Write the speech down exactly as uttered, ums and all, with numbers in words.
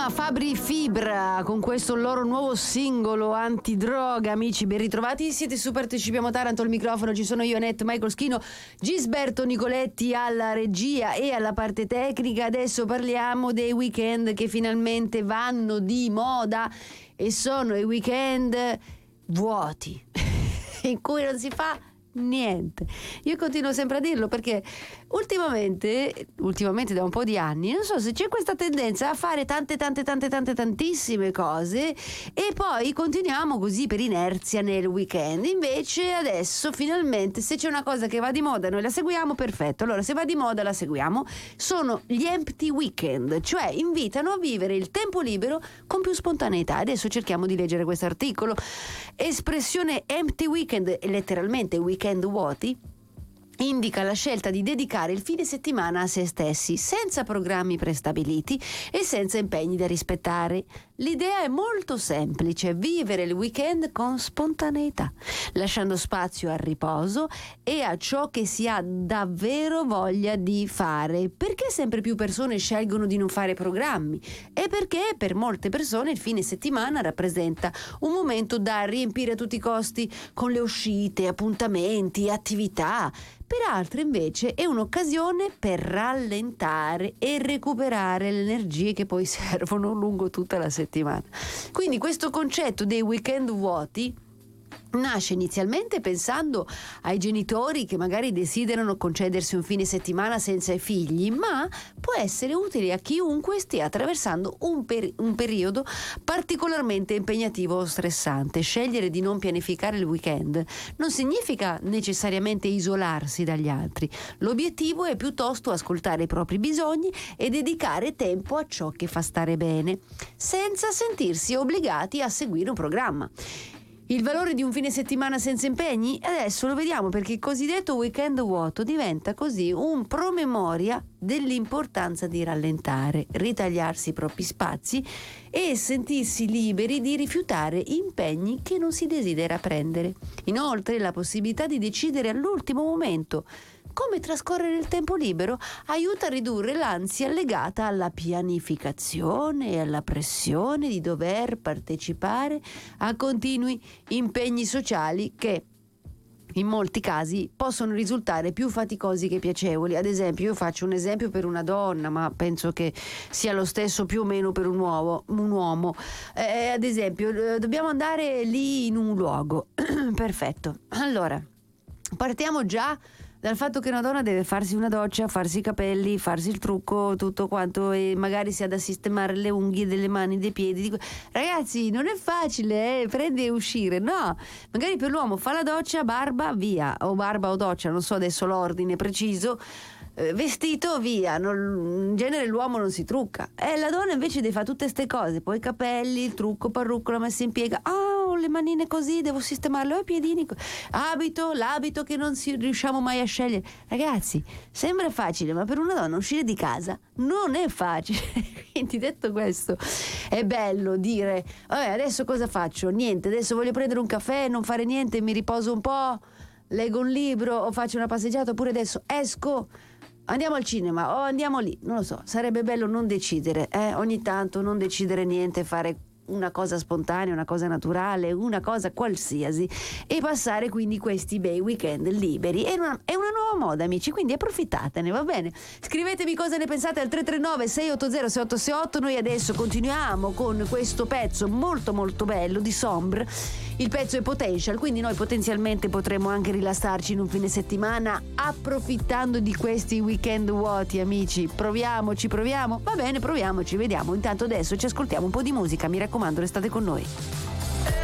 Anima, Fabri Fibra con questo loro nuovo singolo antidroga. Amici, ben ritrovati, siete su Partecipiamo Taranto, al microfono ci sono io, Annette Michael Schino, Gisberto Nicoletti alla regia e alla parte tecnica. Adesso parliamo dei weekend che finalmente vanno di moda e sono i weekend vuoti in cui non si fa niente. Io continuo sempre a dirlo perché ultimamente ultimamente da un po' di anni non so se c'è questa tendenza a fare tante tante tante tante tantissime cose e poi continuiamo così per inerzia nel weekend. Invece adesso finalmente, se c'è una cosa che va di moda noi la seguiamo, perfetto. Allora, se va di moda la seguiamo. Sono gli empty weekend, cioè invitano a vivere il tempo libero con più spontaneità. Adesso cerchiamo di leggere questo articolo. Espressione empty weekend, letteralmente weekend vuoti, indica la scelta di dedicare il fine settimana a se stessi, senza programmi prestabiliti e senza impegni da rispettare. L'idea è molto semplice: vivere il weekend con spontaneità, lasciando spazio al riposo e a ciò che si ha davvero voglia di fare. Perché sempre più persone scelgono di non fare programmi? E perché per molte persone il fine settimana rappresenta un momento da riempire a tutti i costi con le uscite, appuntamenti, attività. Per altri invece è un'occasione per rallentare e recuperare le energie che poi servono lungo tutta la settimana. Quindi questo concetto dei weekend vuoti nasce inizialmente pensando ai genitori che magari desiderano concedersi un fine settimana senza i figli, ma può essere utile a chiunque stia attraversando un, per- un periodo particolarmente impegnativo o stressante. Scegliere di non pianificare il weekend non significa necessariamente isolarsi dagli altri. L'obiettivo è piuttosto ascoltare i propri bisogni e dedicare tempo a ciò che fa stare bene, senza sentirsi obbligati a seguire un programma. Il valore di un fine settimana senza impegni? Adesso lo vediamo, perché il cosiddetto weekend vuoto diventa così un promemoria dell'importanza di rallentare, ritagliarsi i propri spazi e sentirsi liberi di rifiutare impegni che non si desidera prendere. Inoltre, la possibilità di decidere all'ultimo momento come trascorrere il tempo libero aiuta a ridurre l'ansia legata alla pianificazione e alla pressione di dover partecipare a continui impegni sociali che in molti casi possono risultare più faticosi che piacevoli. Ad esempio, io faccio un esempio per una donna, ma penso che sia lo stesso più o meno per un uomo. Un uomo. Eh, ad esempio, eh, dobbiamo andare lì in un luogo. Perfetto. Allora, partiamo già dal fatto che una donna deve farsi una doccia, farsi i capelli, farsi il trucco, tutto quanto, e magari si ha da sistemare le unghie delle mani, dei piedi. Ragazzi, non è facile, eh? Prende e uscire, no. Magari per l'uomo fa la doccia, barba, via, o barba o doccia, non so adesso l'ordine preciso. Vestito, via. Non, in genere l'uomo non si trucca, e la donna invece deve fare tutte queste cose, poi i capelli, il trucco, parrucco, la messa in piega. Ah, ho le manine così, devo sistemarle, ho i piedini, abito, l'abito che non si riusciamo mai a scegliere. Ragazzi, sembra facile, ma per una donna uscire di casa non è facile. Quindi, detto questo, è bello dire: vabbè, adesso cosa faccio? Niente, adesso voglio prendere un caffè, non fare niente, mi riposo un po', leggo un libro o faccio una passeggiata, oppure adesso esco, andiamo al cinema o andiamo lì, non lo so. Sarebbe bello non decidere, eh? Ogni tanto non decidere niente, fare una cosa spontanea, una cosa naturale, una cosa qualsiasi, e passare quindi questi bei weekend liberi. È una, è una nuova moda, amici, quindi approfittatene, va bene? Scrivetemi cosa ne pensate al tre tre nove sei otto zero sei otto sei otto. Noi adesso continuiamo con questo pezzo molto molto bello di Sombre. Il pezzo è Potential, quindi noi potenzialmente potremo anche rilassarci in un fine settimana approfittando di questi weekend vuoti, amici. Proviamoci, proviamo? Va bene, proviamoci, vediamo. Intanto adesso ci ascoltiamo un po' di musica, mi raccomando, restate con noi.